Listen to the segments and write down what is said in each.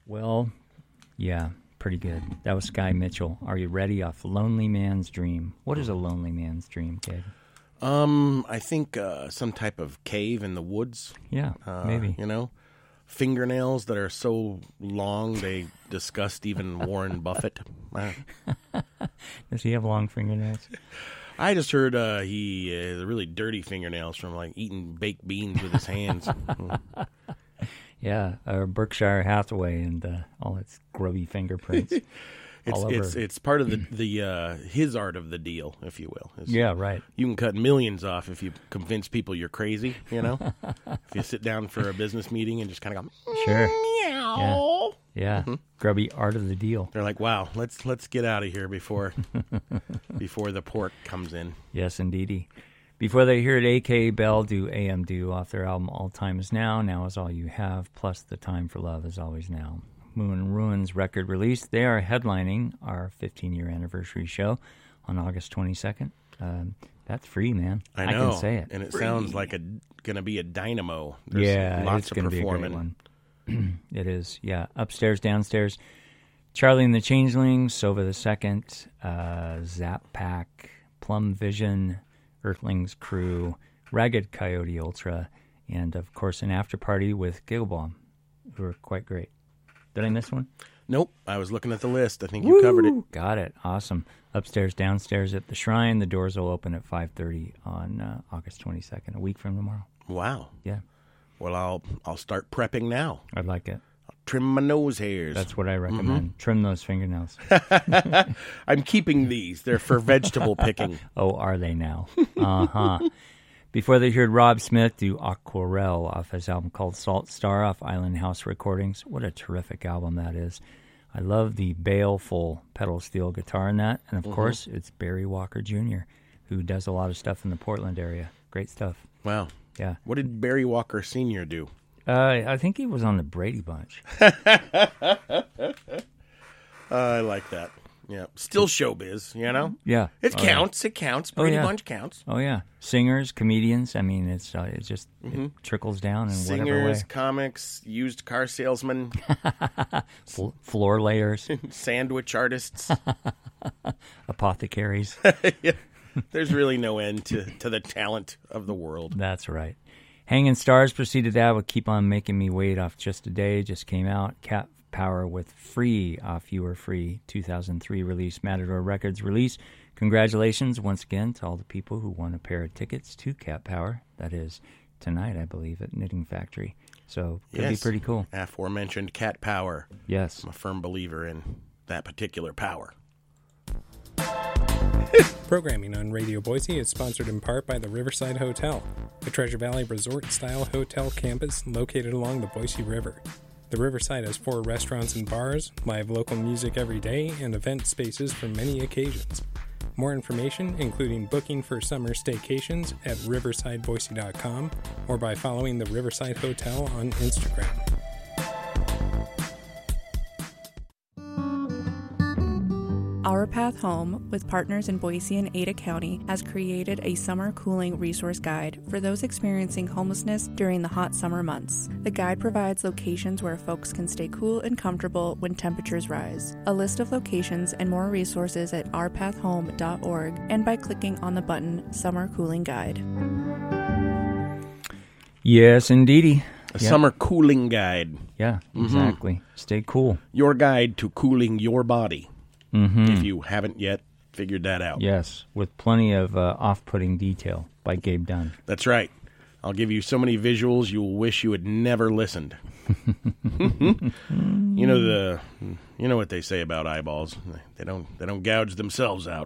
Well, yeah, pretty good. That was Sky Mitchell. Are you ready? Off Lonely Man's Dream. What is a lonely man's dream, Gabe? I think some type of cave in the woods. Yeah, maybe. You know, fingernails that are so long they disgust even Warren Buffett. Does he have long fingernails? I just heard he has really dirty fingernails from like eating baked beans with his hands. Yeah, Berkshire Hathaway and all its grubby fingerprints. It's part of the his art of the deal, if you will. Yeah, right. You can cut millions off if you convince people you're crazy. You know, if you sit down for a business meeting and just kind of go, sure, meow. Yeah. Grubby art of the deal. They're like, wow, let's get out of here before the pork comes in. Yes, indeedy. Before they heard A.K. Bell do AM Do off their album All Time Is Now, Now Is All You Have, plus The Time for Love Is Always Now. Moon Ruins record release. They are headlining our 15-year anniversary show on August 22nd. That's free, man. I know. I can say it. And it free. Sounds like going to be a dynamo. There's it's going to be a great one. It is, yeah. Upstairs, downstairs. Charlie and the Changelings, Sova the Second, Zap Pack, Plum Vision, Earthlings Crew, Ragged Coyote Ultra, and, of course, an after party with Gigglebomb, who are quite great. Did I miss one? Nope. I was looking at the list. I think you covered it. Got it. Awesome. Upstairs, downstairs at the Shrine. The doors will open at 5:30 on August 22nd, a week from tomorrow. Wow. Yeah. Well, I'll start prepping now. I'd like it. I'll trim my nose hairs. That's what I recommend. Trim those fingernails. I'm keeping these. They're for vegetable picking. Oh, are they now? Uh-huh. Before they heard Rob Smith do Aquarelle off his album called Salt Star off Island House Recordings. What a terrific album that is. I love the baleful pedal steel guitar in that. And, of course, it's Barry Walker Jr., who does a lot of stuff in the Portland area. Great stuff. Wow. Yeah. What did Barry Walker Sr. do? I think he was on the Brady Bunch. I like that. Yeah. Still showbiz, you know? Yeah. It counts. Yeah. It counts. Brady Bunch counts. Oh, yeah. Singers, comedians. I mean, it just it trickles down in whatever way. Singers, comics, used car salesmen. Floor layers. Sandwich artists. Apothecaries. Yeah. There's really no end to the talent of the world. That's right. Hanging Stars preceded that with Keep On Making Me Wait off Just a Day. Just came out. Cat Power with Free off You Were Free 2003 release. Matador Records release. Congratulations once again to all the people who won a pair of tickets to Cat Power. That is tonight, I believe, at Knitting Factory. So could be pretty cool. Aforementioned Cat Power. Yes. I'm a firm believer in that particular power. Programming on Radio Boise is sponsored in part by the Riverside Hotel, a Treasure Valley resort-style hotel campus located along the Boise River. The Riverside has 4 restaurants and bars, live local music every day, and event spaces for many occasions. More information, including booking for summer staycations, at riversideboise.com or by following the Riverside Hotel on Instagram. Our Path Home, with partners in Boise and Ada County, has created a summer cooling resource guide for those experiencing homelessness during the hot summer months. The guide provides locations where folks can stay cool and comfortable when temperatures rise. A list of locations and more resources at ourpathhome.org and by clicking on the button Summer Cooling Guide. Yes, indeedy. A summer cooling guide. Yeah, exactly. Stay cool. Your guide to cooling your body. Mm-hmm. If you haven't yet figured that out. Yes, with plenty of off-putting detail by Gabe Dunn. That's right. I'll give you so many visuals you'll wish you had never listened. You know what they say about eyeballs. They don't gouge themselves out.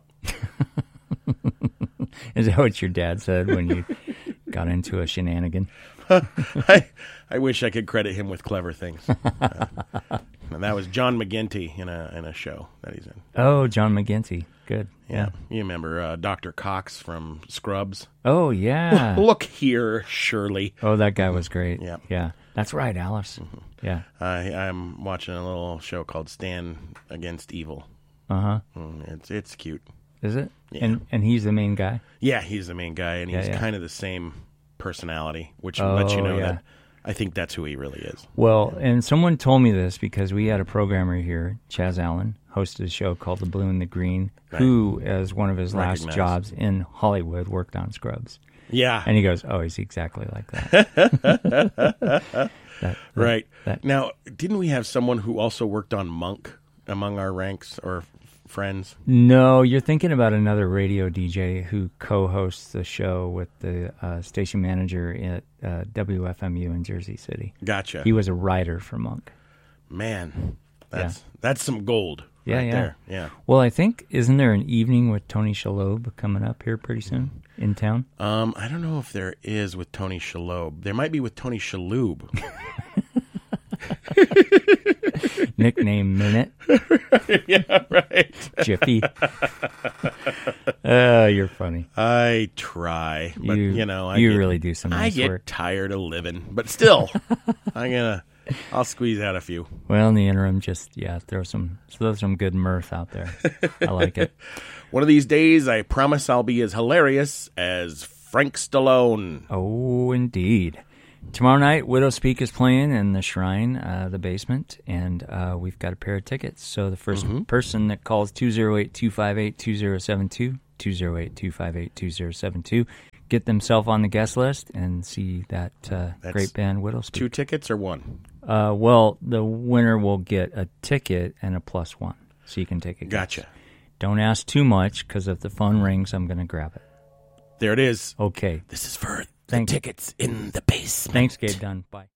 Is that what your dad said when you got into a shenanigan? I wish I could credit him with clever things. And that was John McGinty in a show that he's in. Oh, John McGinty. Good. Yeah. You remember Dr. Cox from Scrubs? Oh, yeah. Look here, Shirley. Oh, that guy was great. Yeah. Yeah. That's right, Alice. Mm-hmm. Yeah. I'm watching a little show called Stand Against Evil. Uh-huh. It's cute. Is it? Yeah. And he's the main guy? Yeah, he's the main guy, and he's kind of the same personality, which lets you know that I think that's who he really is. Well, and someone told me this because we had a programmer here, Chaz Allen, hosted a show called The Blue and the Green, who, as one of his last jobs in Hollywood, worked on Scrubs. Yeah. And he goes, oh, he's exactly like that. Right. Now, didn't we have someone who also worked on Monk among our ranks or friends? No, you're thinking about another radio DJ who co-hosts the show with the station manager at WFMU in Jersey City. Gotcha. He was a writer for Monk. Man, that's some gold. Yeah, right yeah. there. Yeah. Well, I think, isn't there an evening with Tony Shalhoub coming up here pretty soon in town? I don't know if there is with Tony Shalhoub. There might be with Tony Shalhoub. Nickname Minute. Yeah, right. Jiffy. You're funny. I try, but I really do some nice I get work. tired of living, but still, I'll squeeze out a few. Well, in the interim, just throw some good mirth out there. I like it. One of these days, I promise I'll be as hilarious as Frank Stallone. Oh, indeed. Tomorrow night, Widow Speak is playing in the Shrine, the basement, and we've got a pair of tickets. So the first person that calls 208-258-2072, 208-258-2072, get themselves on the guest list and see that great band, Widow Speak. 2 tickets or 1? Well, the winner will get a ticket and a +1, so you can take a guess. Gotcha. Don't ask too much, because if the phone rings, I'm going to grab it. There it is. Okay. This is for the tickets in the basement. Thanks, Gabe Dunn. Bye.